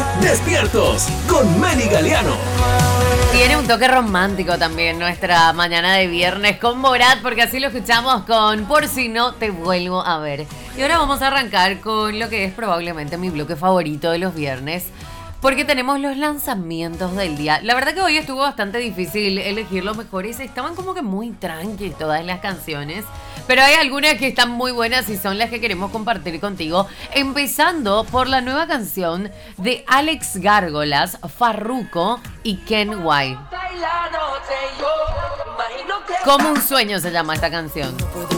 Despiertos con Meli Galeano. Tiene un toque romántico también nuestra mañana de viernes con Morat, porque así lo escuchamos con Por si no te vuelvo a ver. Y ahora vamos a arrancar con lo que es probablemente mi bloque favorito de los viernes, porque tenemos los lanzamientos del día. La verdad que hoy estuvo bastante difícil elegir los mejores. Estaban como que muy tranquilas todas las canciones, pero hay algunas que están muy buenas y son las que queremos compartir contigo. Empezando por la nueva canción de Alex Gárgolas, Farruko y Ken White. Como un sueño se llama esta canción.